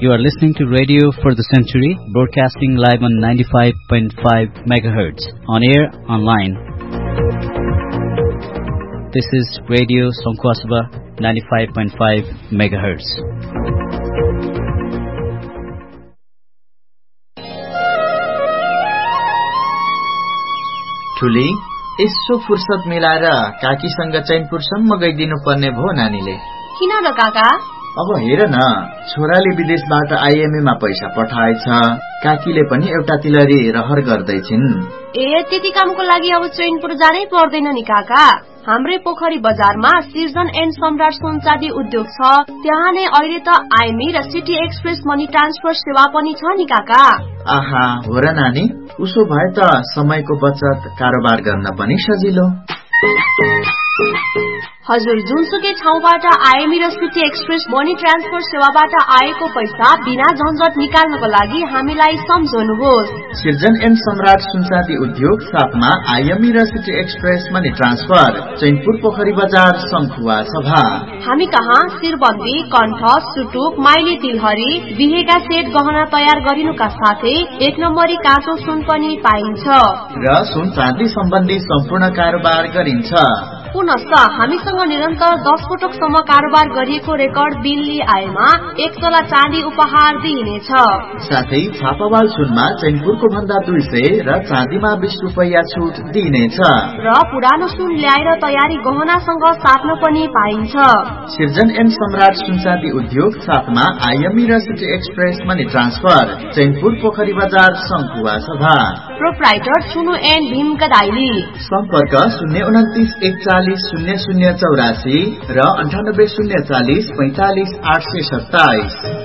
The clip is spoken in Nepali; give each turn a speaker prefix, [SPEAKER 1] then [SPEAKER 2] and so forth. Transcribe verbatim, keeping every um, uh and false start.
[SPEAKER 1] You are listening to Radio for the Century, broadcasting live on ninety-five point five megahertz, on air, online. This is Radio Songkhwasaba, ninety-five point five megahertz.
[SPEAKER 2] ठुली यसो फुर्सद मिलाएर काकीसँग चैनपुरसम्म गइदिनु पर्ने भो नानीले।
[SPEAKER 3] किन र काका?
[SPEAKER 2] अब हेर न, छोराले विदेशबाट आइएमए मा पैसा पठाएछ, काकीले पनि एउटा तिलरी रहर गर्दैछिन्।
[SPEAKER 3] ए त्यति कामको लागि अब चैनपुर जानै पर्दैन नि काका। हाम्रै पोखरी बजारमा सिजन एन्ड सम्राट सुनचाँदी उद्योग छ, त्यहाँ नै अहिले त आइएमई र सिटी एक्सप्रेस मनी ट्रान्सफर सेवा पनि छ नि काका।
[SPEAKER 2] आहा, हो र नानी, उसो भए त समयको बचत, कारोबार गर्न पनि सजिलो।
[SPEAKER 3] हजुर, जुनसुकै ठाउँबाट आइएमई र सिटी एक्सप्रेस मनी ट्रान्सफर सेवाबाट आएको पैसा बिना झन्झट निकाल्नको लागि हामीलाई सम्झनुहोस्।
[SPEAKER 2] सिर्जन एन्ड सम्राट सुनचाँदी उद्योग साथमा आइएमई र city express money transfer, Chainpur पोखरी बजार, सङ्खुवा सभा। हामी
[SPEAKER 3] कहाँ शिरबन्दी, कण्ठ, सुटुक, माइली तिलहरी, बिहेका सेट गहना तयार गरिनुका साथै एक नम्बरी काँचो सुन पनि पाइन्छ
[SPEAKER 2] र सुन चाँदी सम्बन्धी सम्पूर्ण कारोबार गरिन्छ।
[SPEAKER 3] पुनश्च हामीसँग निरन्तर दस पटकसम्म कारोबार गरिएको रेकर्ड बिल आएमा एक तोला चाँदी उपहार दिइनेछ।
[SPEAKER 2] साथै छापावाल सुनमा चैनपुरको भन्दा दुई सय र चाँदीमा बीस रुपैयाँ छुट दिइनेछ
[SPEAKER 3] र पुरानो सुन ल्याएर तयारी गहनासँग साट्न पनि पाइन्छ।
[SPEAKER 2] सिर्जन एन्ड सम्राट सुनचाँदी उद्योग साथमा आइएमई र city express money transfer, Chainpur पोखरी बजार, सङ्खुवा सभा।
[SPEAKER 3] प्रोप्राइटर चुनु एन्ड भीम कदाइली।
[SPEAKER 2] सम्पर्क शून्य उन्तिस एकचालिस शून्य शून्य चौरासी र अन्ठानब्बे शून्य चालिस पैंतालिस आठ सय सत्ताइस।